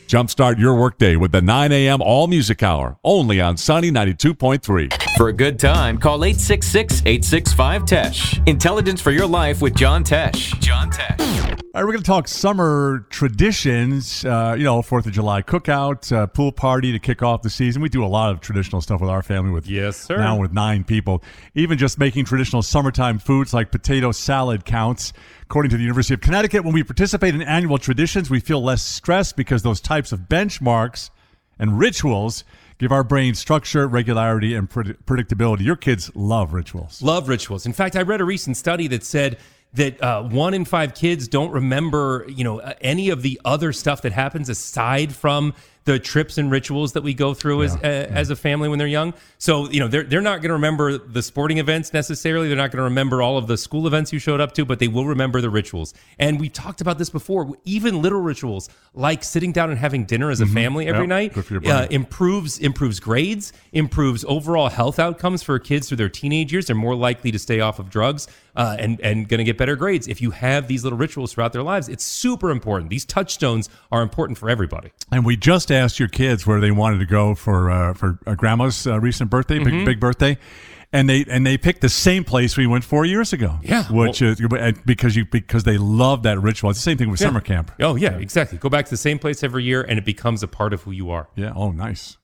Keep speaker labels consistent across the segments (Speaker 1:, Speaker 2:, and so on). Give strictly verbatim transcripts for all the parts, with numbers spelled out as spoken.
Speaker 1: Jumpstart your workday with the nine a.m. All Music Hour, only on Sunny ninety-two point three.
Speaker 2: For a good time, call eight six six, eight six five, T E S H. Intelligence for your life with John Tesh. John Tesh.
Speaker 3: All right, we're going to talk summer traditions, uh, you know, fourth of July cookout, uh, pool party to kick off the season. We do a lot of traditional stuff with our family with
Speaker 4: yes, sir.
Speaker 3: now with nine people. Even just making traditional summertime foods like potato salad counts. According to the University of Connecticut, when we participate in annual traditions, we feel less stressed because those types of benchmarks and rituals give our brain structure, regularity, and pred- predictability. Your kids love rituals.
Speaker 4: Love rituals. In fact, I read a recent study that said that uh, one in five kids don't remember, you know, uh, any of the other stuff that happens aside from the trips and rituals that we go through
Speaker 3: Yeah,
Speaker 4: as uh,
Speaker 3: yeah.
Speaker 4: as a family when they're young. So, you know, they're they're not going to remember the sporting events necessarily. They're not going to remember all of the school events you showed up to, but they will remember the rituals. And we talked about this before. Even little rituals like sitting down and having dinner as a family every
Speaker 3: Yep,
Speaker 4: night
Speaker 3: good for your brain.
Speaker 4: uh, improves improves grades, improves overall health outcomes for kids through their teenage years. They're more likely to stay off of drugs uh, and and going to get better grades if you have these little rituals throughout their lives. It's super important. These touchstones are important for everybody.
Speaker 3: And we just asked your kids where they wanted to go for uh, for uh, grandma's uh, recent birthday, big,
Speaker 4: Mm-hmm.
Speaker 3: big birthday, and they and they picked the same place we went four years ago.
Speaker 4: Yeah,
Speaker 3: which
Speaker 4: well-
Speaker 3: is uh, because you because they love that ritual. It's the same thing with
Speaker 4: Yeah.
Speaker 3: summer camp.
Speaker 4: Oh, yeah, exactly. Go back to the same place every year, and it becomes a part of who you are.
Speaker 3: Yeah. Oh, nice.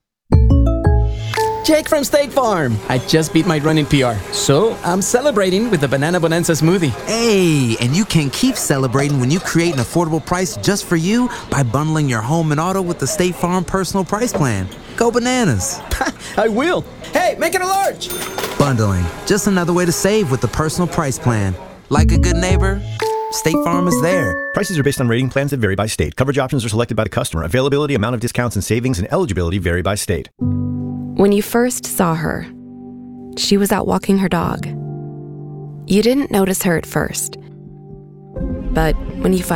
Speaker 5: Jake from State Farm. I just beat my running P R, so I'm celebrating with the Banana Bonanza smoothie.
Speaker 6: Hey, and you can keep celebrating when you create an affordable price just for you by bundling your home and auto with the State Farm Personal Price Plan. Go bananas.
Speaker 5: I will. Hey, make it a large.
Speaker 6: Bundling, just another way to save with the Personal Price Plan. Like a good neighbor, State Farm is there.
Speaker 7: Prices are based on rating plans that vary by state. Coverage options are selected by the customer. Availability, amount of discounts and savings, and eligibility vary by state.
Speaker 8: When you first saw her, she was out walking her dog. You didn't notice her at first, but when you